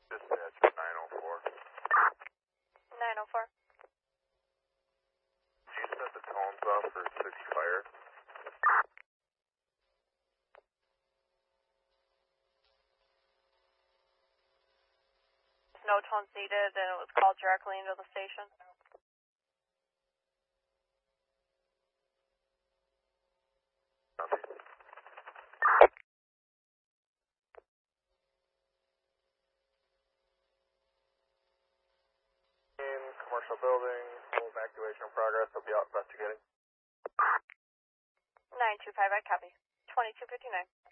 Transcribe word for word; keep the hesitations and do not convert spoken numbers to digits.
Dispatch nine oh four. nine oh four. Did you set the tones off for city fire? No tones needed, and it was called directly into the station. Nothing. In commercial building, full evacuation in progress. I'll be out investigating. nine two five, I copy. twenty-two fifty-nine.